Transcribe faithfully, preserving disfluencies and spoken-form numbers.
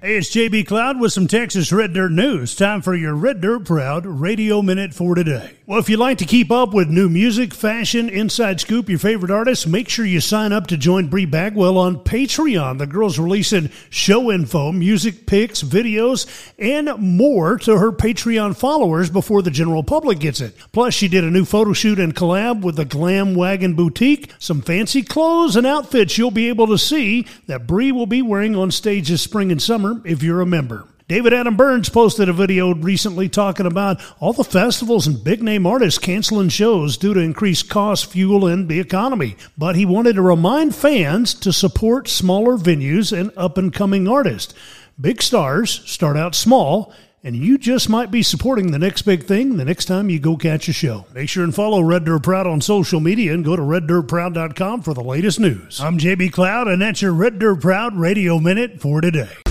Hey, it's J B Cloud with some Texas Red Dirt news. Time for your Red Dirt Proud Radio Minute for today. Well, if you'd like to keep up with new music, fashion, inside scoop, your favorite artists, make sure you sign up to join Bree Bagwell on Patreon. The girl's releasing show info, music pics, videos, and more to her Patreon followers before the general public gets it. Plus, she did a new photo shoot and collab with the Glam Wagon Boutique, some fancy clothes and outfits you'll be able to see that Bree will be wearing on stage this spring and summer if you're a member. David Adam Burns posted a video recently talking about all the festivals and big-name artists canceling shows due to increased costs, fuel, and the economy. But he wanted to remind fans to support smaller venues and up-and-coming artists. Big stars start out small, and you just might be supporting the next big thing the next time you go catch a show. Make sure and follow Red Dirt Proud on social media and go to red dirt proud dot com for the latest news. I'm J B Cloud, and that's your Red Dirt Proud Radio Minute for today.